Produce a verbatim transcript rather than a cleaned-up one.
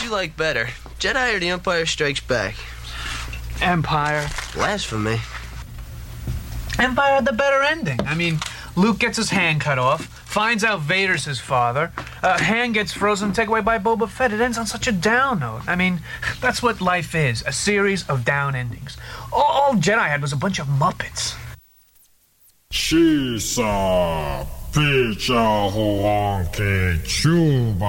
you like better, Jedi or The Empire Strikes Back? Empire. Blasphemy. Empire had the better ending. I mean, Luke gets his hand cut off, finds out Vader's his father, uh, hand gets frozen, taken away by Boba Fett. It ends on such a down note. I mean, that's what life is, a series of down endings. All, all Jedi had was a bunch of Muppets. She's a picture who won't get you.